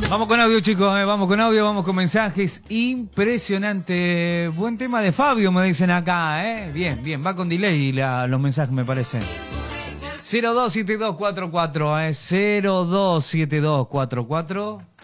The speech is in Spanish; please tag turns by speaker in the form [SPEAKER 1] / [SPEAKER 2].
[SPEAKER 1] Vamos con audio, chicos, vamos con audio, vamos con mensajes. Impresionante. Buen tema de Fabio, me dicen acá, Bien, bien, va con delay los mensajes, me parece. 027244, 027244.